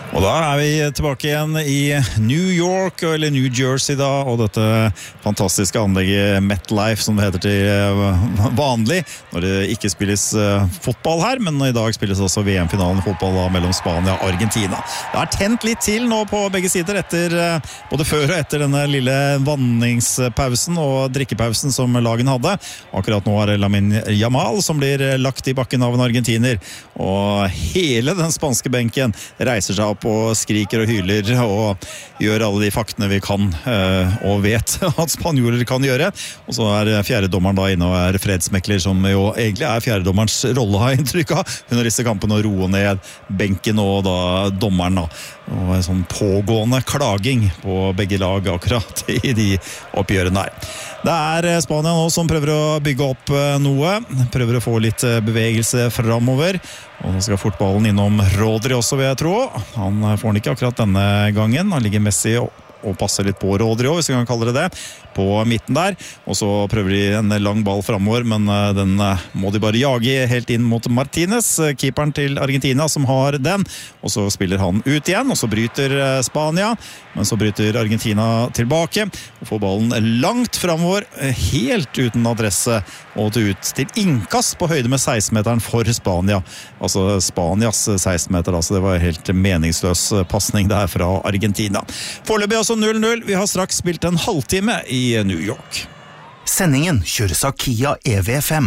Og da vi tilbake igjen i New York, eller New Jersey da, og dette fantastiske anlegget MetLife, som det heter til vanlig, når det ikke spilles fotball her, men i dag spilles også VM-finalen i fotball da, mellom Spania og Argentina. Det har tent litt til nå på begge sider, både før og etter denne lille vanningspausen og drikkepausen som lagen hadde. Akkurat nå er det Lamine Yamal som blir lagt i bakken av en argentiner, og hele den spanske benken reiser seg opp og skriker og hyler og gjør alle de faktene vi kan og vet at spanjoler kan gjøre. Og så er fjerdedommeren da inne og er fredsmekler, som jo egentlig er fjerdedommerens rolle, har inntrykk av. Hun har disse kampene å roe ned benken og da dommeren da. Og en sånn pågående klaging på begge lag akkurat i de oppgjørene her. Det er Spania nå som prøver å bygge opp noe, prøver å få litt bevegelse fremover, og nå skal fotballen innom Rodri også, vil jeg tro. Han får den ikke akkurat denne gangen, han ligger Messi og passer litt på Rodri også, hvis vi kan kalle det, på midten der, og så prøver de en lang ball fremover, men den må de bare jage helt inn mot Martinez, keeperen til Argentina som har den, og så spiller han ut igjen, og så bryter Spania, men så bryter Argentina tilbake, og får ballen langt fremover, helt uten adresse, og ut til innkast på høyde med 16-meteren for Spania, altså Spanias 16-meter, så det var helt meningsløs passning der fra Argentina. Foreløpig også 0-0, vi har straks spilt en halvtime i New York. Sendingen kjøres av Kia EV5.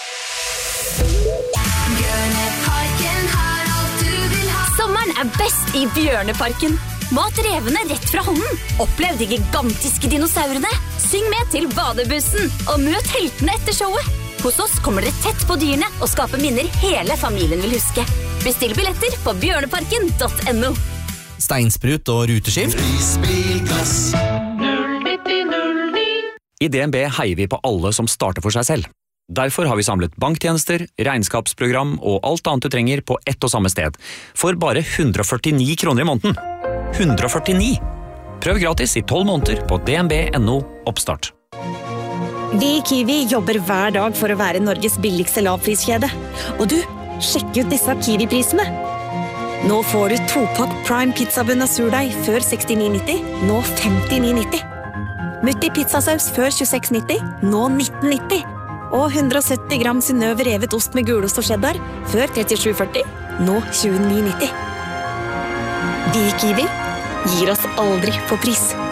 Sommeren er best i Bjørneparken. Mat revene rett fra hånden. Opplev de gigantiske dinosaurene. Syng med til badebussen, og møt heltene etter showet. Hos oss kommer dere tett på dyrene og skaper minner hele familien vil huske. Bestill billetter på bjørneparken.no. Steinsprut og ruteskift. I DNB heier vi på alle som starter for seg selv. Derfor har vi samlet banktjenester, regnskapsprogram og alt annet du trenger på ett og samme sted. For bare 149 kroner i måneden. 149! Prøv gratis i 12 måneder på dnb.no oppstart. Vi i Kiwi jobber hver dag for å være Norges billigste lavpriskjede. Og du, sjekk ut disse Kiwi-prisene. Nå får du 2-pakk Prime pizzabunn og surdeig før 69,90, nå 59,90. Mutti pizzasaus før 26,90, nå 19,90. Og 170 gram Synnøve revet ost med gulost og cheddar før 37,40, nå 29,90. Vi i Kiwi gir oss aldri på pris.